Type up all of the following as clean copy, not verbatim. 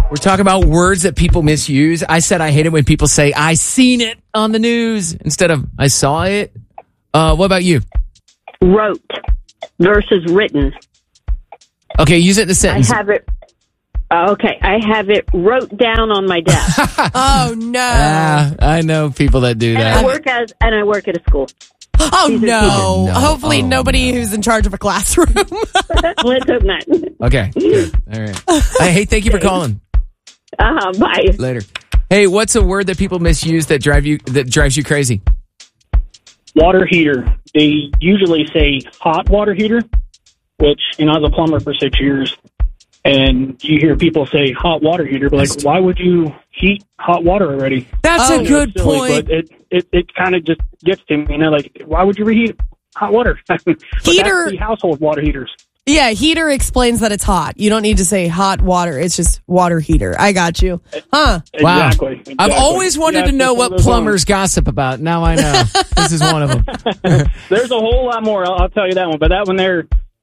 We're talking about words that people misuse. I said I hate it when people say, I seen it on the news instead of I saw it. What about you? Wrote versus written. Okay, use it in a sentence. I have it. Okay, I have it wrote down on my desk. Oh, no. I know people that do And that. I work at a school. Oh, no. No. Hopefully Oh, nobody who's in charge of a classroom. Let's hope not. Okay, good. All right. Hey, thank you for calling. Bye. Later. Hey, what's a word that people misuse that drives you crazy? Water heater. They usually say hot water heater, which, I was a plumber for 6 years, and you hear people say hot water heater, but like, why would you heat hot water already? That's a good Silly, point. But it kind of just gets to me, like, why would you reheat hot water? But Heater- that's the household water heaters. Yeah, heater explains that it's hot. You don't need to say hot water. It's just water heater. I got you. Huh. Wow. Exactly. I've always wanted to know what plumbers gossip about. Now I know. This is one of them. There's a whole lot more. I'll tell you that one. But that one there,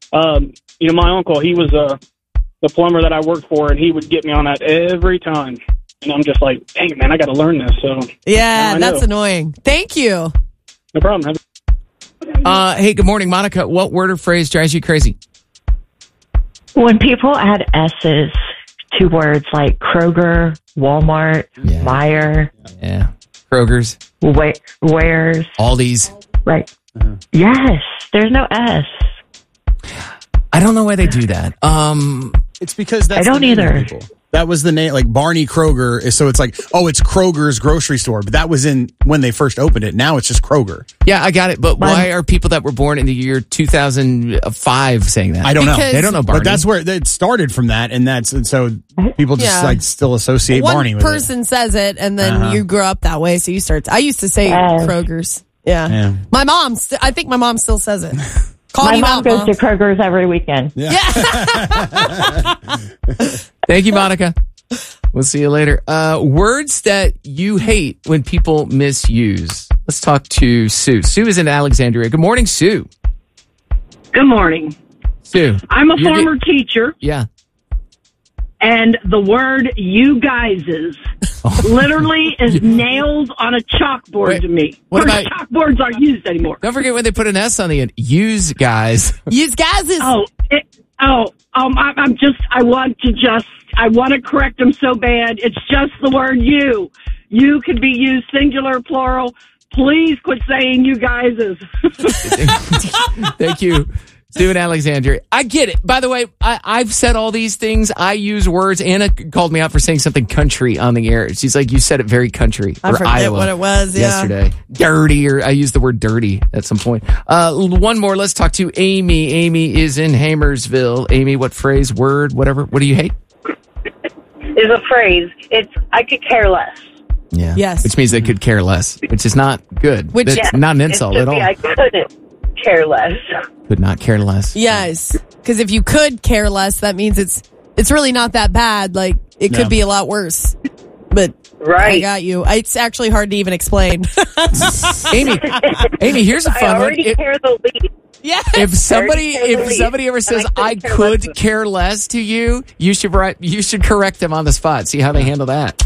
my uncle, he was the plumber that I worked for, and he would get me on that every time. And I'm just like, dang, man, I got to learn this. So Yeah, that's annoying. Thank you. No problem. Hey, good morning, Monica. What word or phrase drives you crazy? When people add S's to words like Kroger, Walmart, Meijer, Kroger's, Wares, Aldi's. Right. Yes, there's no S. I don't know why they do that. It's because that's I don't the name of either. people. That was the name, like Barney Kroger. So it's like, oh, it's Kroger's grocery store. But that was in when they first opened it. Now it's just Kroger. Yeah, I got it. But why are people that were born in the year 2005 saying that? I don't know. They don't know Barney. But that's where it started from that. And so people just still associate One Barney with it. person says it, and then you grow up that way, so you start. I used to say Kroger's. Yeah. My mom. I think my mom still says it. Call My me mom goes to Kroger's every weekend. Thank you, Monica. We'll see you later. Words that you hate when people misuse. Let's talk to Sue. Sue is in Alexandria. Good morning, Sue. Good morning. Sue. I'm a former teacher. Yeah. And the word you guyses literally is nailed on a chalkboard to me. What about chalkboards aren't used anymore? Don't forget when they put an S on the end. Use guys. Use guys is. I want to correct them so bad. It's just the word you. You could be used singular, plural. Please quit saying you guyses. Thank you. Sue in Alexandria. I get it. By the way, I've said all these things. I use words. Anna called me out for saying something country on the air. She's like, you said it very country. I or forget Iowa what it was, yesterday. Dirty, or I used the word dirty at some point. One more. Let's talk to Amy. Amy is in Hamersville. Amy, what phrase, word, whatever? What do you hate? Is a phrase. It's I could care less. Yeah. Yes. Which means they could care less, which is not good. That's not an insult at all. I couldn't care less. Could not care less. Yes, because if you could care less, that means it's really not that bad. Like it could be a lot worse. But I got you. It's actually hard to even explain. Amy, here's a fun one. I already care the lead. Yeah. If somebody ever says I could care less to you, you should correct them on the spot. See how they handle that.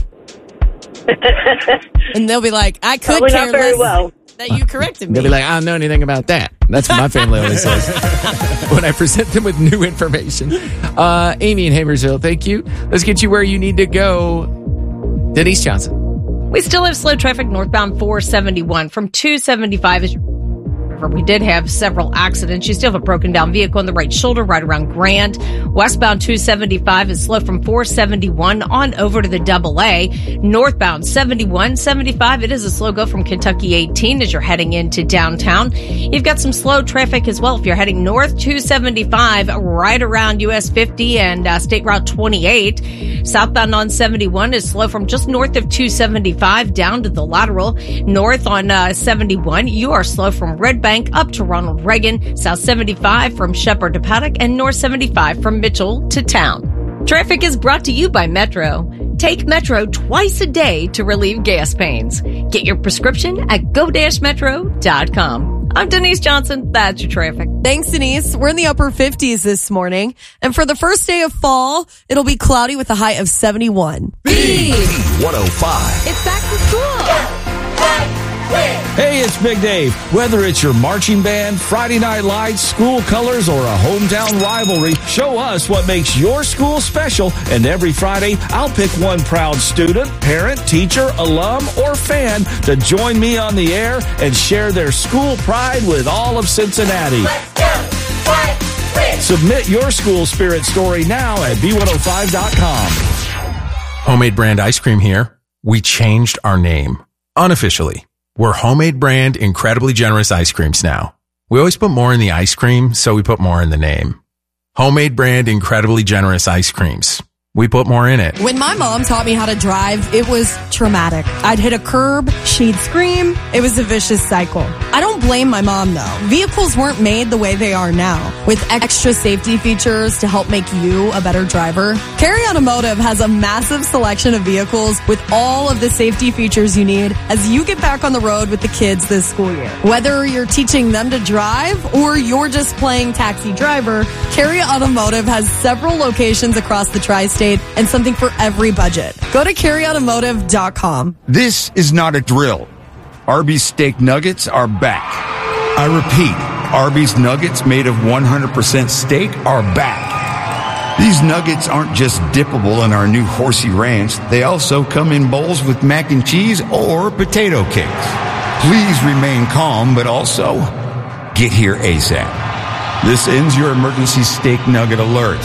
And they'll be like, I could Probably care not very less well. that you corrected me. They'll be like, I don't know anything about that. That's what my family always says when I present them with new information. Amy in Hamersville, thank you. Let's get you where you need to go. Denise Johnson. We still have slow traffic northbound 471 from 275. We did have several accidents. You still have a broken down vehicle on the right shoulder right around Grand. Westbound 275 is slow from 471 on over to the AA. Northbound 71, 75, it is a slow go from Kentucky 18 as you're heading into downtown. You've got some slow traffic as well if you're heading north 275 right around US 50 and State Route 28. Southbound on 71 is slow from just north of 275 down to the lateral. North on 71, you are slow from Red Bank up to Ronald Reagan, South 75 from Shepherd to Paddock, and North 75 from Mitchell to Town. Traffic is brought to you by Metro. Take Metro twice a day to relieve gas pains. Get your prescription at go-metro.com. I'm Denise Johnson. That's your traffic. Thanks, Denise. We're in the upper 50s this morning. And for the first day of fall, it'll be cloudy with a high of 71. B105. It's back to school. Hey, it's Big Dave. Whether it's your marching band, Friday Night Lights, school colors, or a hometown rivalry, show us what makes your school special. And every Friday, I'll pick one proud student, parent, teacher, alum, or fan to join me on the air and share their school pride with all of Cincinnati. Let's go, fight, win. Submit your school spirit story now at B105.com. Homemade Brand Ice Cream here. We changed our name. Unofficially. We're Homemade Brand Incredibly Generous Ice Creams now. We always put more in the ice cream, so we put more in the name. Homemade Brand Incredibly Generous Ice Creams. We put more in it. When my mom taught me how to drive, it was traumatic. I'd hit a curb, she'd scream. It was a vicious cycle. I don't blame my mom, though. Vehicles weren't made the way they are now. With extra safety features to help make you a better driver, Carry Automotive has a massive selection of vehicles with all of the safety features you need as you get back on the road with the kids this school year. Whether you're teaching them to drive or you're just playing taxi driver, Carry Automotive has several locations across the tri-state and something for every budget. Go to carryautomotive.com. This is not a drill. Arby's steak nuggets are back. I repeat, Arby's nuggets made of 100% steak are back. These nuggets aren't just dippable in our new Horsey Ranch. They also come in bowls with mac and cheese or potato cakes. Please remain calm, but also get here ASAP. This ends your emergency steak nugget alert.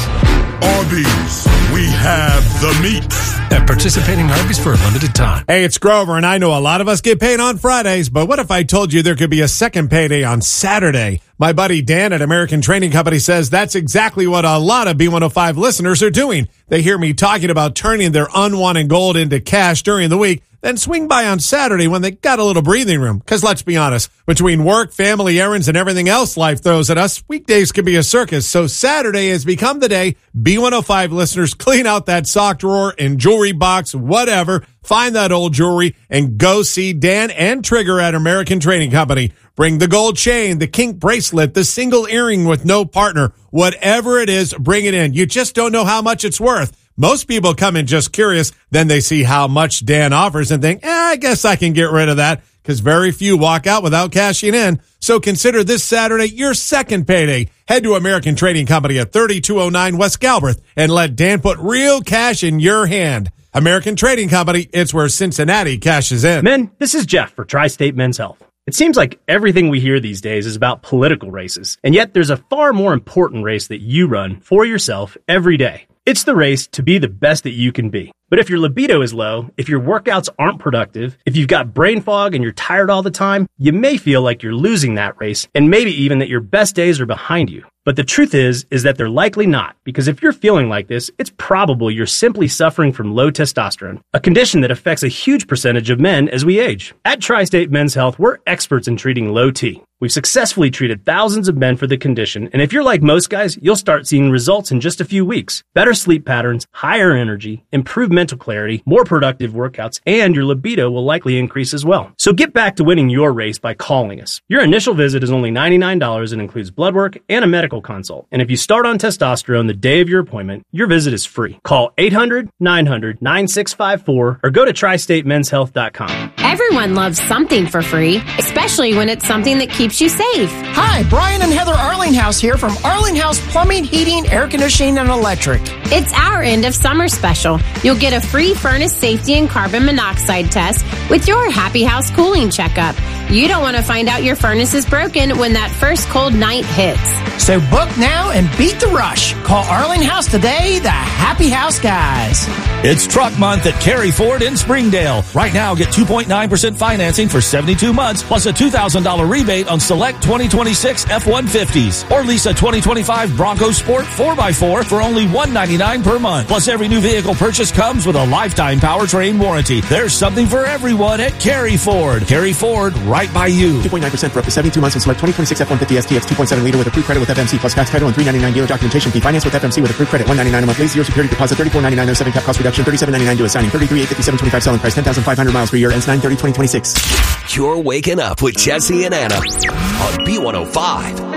Arby's, we have the meat. At participating Arby's for a limited time. Hey, it's Grover, and I know a lot of us get paid on Fridays, but what if I told you there could be a second payday on Saturday? My buddy Dan at American Trading Company says that's exactly what a lot of B105 listeners are doing. They hear me talking about turning their unwanted gold into cash during the week, then swing by on Saturday when they got a little breathing room. Because let's be honest, between work, family errands, and everything else life throws at us, weekdays can be a circus. So Saturday has become the day B105 listeners clean out that sock drawer and jewelry box, whatever, find that old jewelry, and go see Dan and Trigger at American Trading Company. Bring the gold chain, the kink bracelet, the single earring with no partner. Whatever it is, bring it in. You just don't know how much it's worth. Most people come in just curious, then they see how much Dan offers and think, I guess I can get rid of that, because very few walk out without cashing in. So consider this Saturday your second payday. Head to American Trading Company at 3209 West Galbraith and let Dan put real cash in your hand. American Trading Company, it's where Cincinnati cashes in. Men, this is Jeff for Tri-State Men's Health. It seems like everything we hear these days is about political races, and yet there's a far more important race that you run for yourself every day. It's the race to be the best that you can be. But if your libido is low, if your workouts aren't productive, if you've got brain fog and you're tired all the time, you may feel like you're losing that race, and maybe even that your best days are behind you. But the truth is that they're likely not, because if you're feeling like this, it's probable you're simply suffering from low testosterone, a condition that affects a huge percentage of men as we age. At Tri-State Men's Health, we're experts in treating low T. We've successfully treated thousands of men for the condition, and if you're like most guys, you'll start seeing results in just a few weeks. Better sleep patterns, higher energy, improved mental clarity, more productive workouts, and your libido will likely increase as well. So get back to winning your race by calling us. Your initial visit is only $99 and includes blood work and a medical consult. And if you start on testosterone the day of your appointment, your visit is free. Call 800-900-9654 or go to tristatemenshealth.com. Everyone loves something for free, especially when it's something that keeps you safe. Hi, Brian and Heather Arlinghouse here from Arlinghouse Plumbing, Heating, Air Conditioning, and Electric. It's our end of summer special. You'll get a free furnace safety and carbon monoxide test with your Happy House cooling checkup. You don't want to find out your furnace is broken when that first cold night hits. So book now and beat the rush. Call Arlinghouse today, the Happy House guys. It's Truck Month at Carey Ford in Springdale. Right now, get 2.9% financing for 72 months, plus a $2,000 rebate on select 2026 F-150s. Or lease a 2025 Bronco Sport 4x4 for only $199 per month. Plus, every new vehicle purchase comes with a lifetime powertrain warranty. There's something for everyone at Carey Ford. Carey Ford, right by you. 2.9% for up to 72 months on select 2026 F-150 STX 2.7 liter with approved credit with FMC plus tax title and $399 dealer documentation fee. Finance with FMC with approved credit. $199 a month. Lease 0 security deposit. $34.99 07 cap cost reduction. $37.99 to assigning. $33,857.25 selling price. 10,500 miles per year. Ends 9/30/2026. You're waking up with Jesse and Anna on B105.